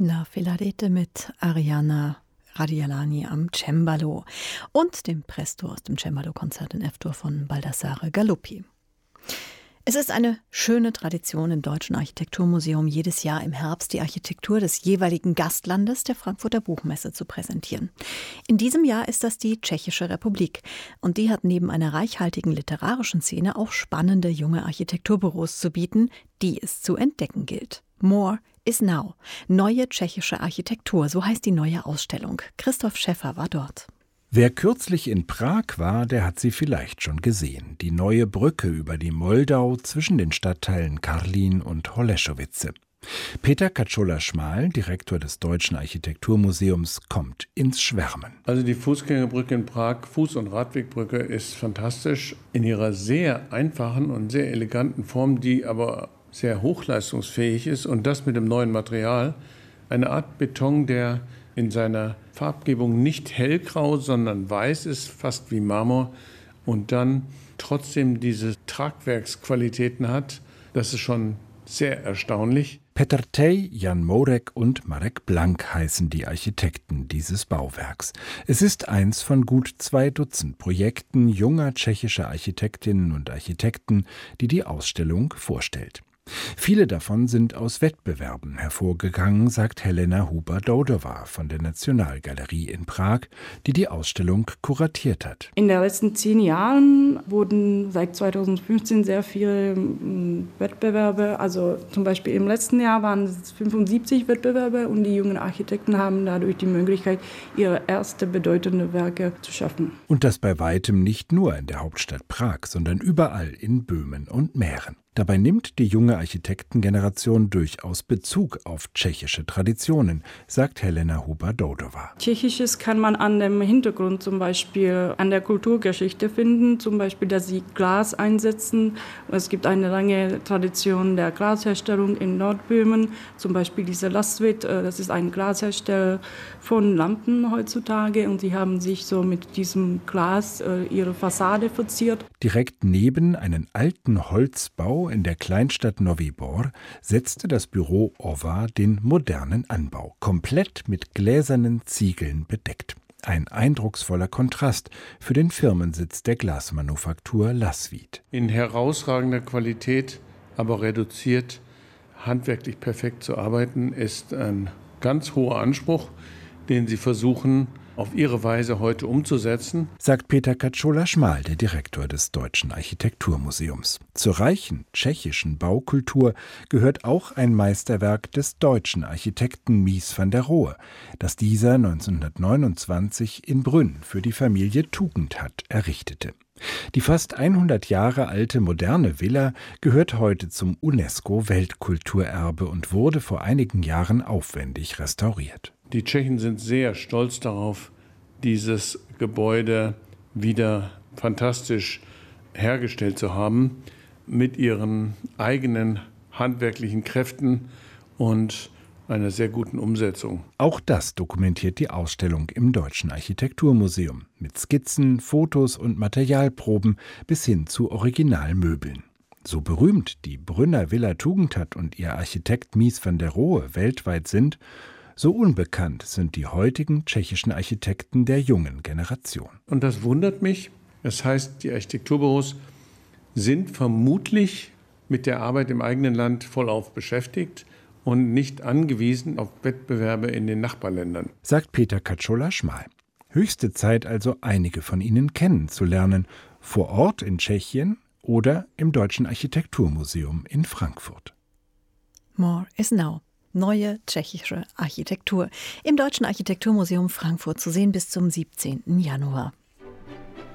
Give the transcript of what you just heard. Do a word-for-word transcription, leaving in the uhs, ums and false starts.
La Filarete mit Ariana Radialani am Cembalo und dem Presto aus dem Cembalo-Konzert in F-Dur von Baldassare Galuppi. Es ist eine schöne Tradition im Deutschen Architekturmuseum, jedes Jahr im Herbst die Architektur des jeweiligen Gastlandes der Frankfurter Buchmesse zu präsentieren. In diesem Jahr ist das die Tschechische Republik. Und die hat neben einer reichhaltigen literarischen Szene auch spannende junge Architekturbüros zu bieten, die es zu entdecken gilt. More is now. Neue tschechische Architektur, so heißt die neue Ausstellung. Christoph Schäffer war dort. Wer kürzlich in Prag war, der hat sie vielleicht schon gesehen. Die neue Brücke über die Moldau zwischen den Stadtteilen Karlin und Holešovice. Peter Katschola-Schmal, Direktor des Deutschen Architekturmuseums, kommt ins Schwärmen. Also die Fußgängerbrücke in Prag, Fuß- und Radwegbrücke, ist fantastisch. In ihrer sehr einfachen und sehr eleganten Form, die aber sehr hochleistungsfähig ist. Und das mit dem neuen Material. Eine Art Beton, der in seiner Farbgebung nicht hellgrau, sondern weiß ist, fast wie Marmor, und dann trotzdem diese Tragwerksqualitäten hat. Das ist schon sehr erstaunlich. Petr Tej, Jan Morek und Marek Blank heißen die Architekten dieses Bauwerks. Es ist eins von gut zwei Dutzend Projekten junger tschechischer Architektinnen und Architekten, die die Ausstellung vorstellt. Viele davon sind aus Wettbewerben hervorgegangen, sagt Helena Huber-Doudová von der Nationalgalerie in Prag, die die Ausstellung kuratiert hat. In den letzten zehn Jahren wurden seit zweitausendfünfzehn sehr viele Wettbewerbe, also zum Beispiel im letzten Jahr waren es fünfundsiebzig Wettbewerbe und die jungen Architekten haben dadurch die Möglichkeit, ihre erste bedeutende Werke zu schaffen. Und das bei weitem nicht nur in der Hauptstadt Prag, sondern überall in Böhmen und Mähren. Dabei nimmt die junge Architektengeneration durchaus Bezug auf tschechische Traditionen, sagt Helena Huber-Doudová. Tschechisches kann man an dem Hintergrund zum Beispiel an der Kulturgeschichte finden, zum Beispiel, dass sie Glas einsetzen. Es gibt eine lange Tradition der Glasherstellung in Nordböhmen, zum Beispiel diese Lastvit, das ist ein Glashersteller von Lampen heutzutage und sie haben sich so mit diesem Glas ihre Fassade verziert. Direkt neben einen alten Holzbau in der Kleinstadt Nový Bor setzte das Büro Ova den modernen Anbau, komplett mit gläsernen Ziegeln bedeckt. Ein eindrucksvoller Kontrast für den Firmensitz der Glasmanufaktur Lasvit. In herausragender Qualität, aber reduziert, handwerklich perfekt zu arbeiten, ist ein ganz hoher Anspruch, den sie versuchen, auf ihre Weise heute umzusetzen, sagt Peter Katschola-Schmal, der Direktor des Deutschen Architekturmuseums. Zur reichen tschechischen Baukultur gehört auch ein Meisterwerk des deutschen Architekten Mies van der Rohe, das dieser neunzehnhundertneunundzwanzig in Brünn für die Familie Tugendhat errichtete. Die fast hundert Jahre alte moderne Villa gehört heute zum UNESCO-Weltkulturerbe und wurde vor einigen Jahren aufwendig restauriert. Die Tschechen sind sehr stolz darauf, dieses Gebäude wieder fantastisch hergestellt zu haben, mit ihren eigenen handwerklichen Kräften und einer sehr guten Umsetzung. Auch das dokumentiert die Ausstellung im Deutschen Architekturmuseum mit Skizzen, Fotos und Materialproben bis hin zu Originalmöbeln. So berühmt die Brünner Villa Tugendhat und ihr Architekt Mies van der Rohe weltweit sind, so unbekannt sind die heutigen tschechischen Architekten der jungen Generation. Und das wundert mich. Das heißt, die Architekturbüros sind vermutlich mit der Arbeit im eigenen Land vollauf beschäftigt und nicht angewiesen auf Wettbewerbe in den Nachbarländern, sagt Peter Katschola-Schmal. Höchste Zeit also, einige von ihnen kennenzulernen, vor Ort in Tschechien oder im Deutschen Architekturmuseum in Frankfurt. More is now. Neue tschechische Architektur im Deutschen Architekturmuseum Frankfurt zu sehen bis zum siebzehnten Januar.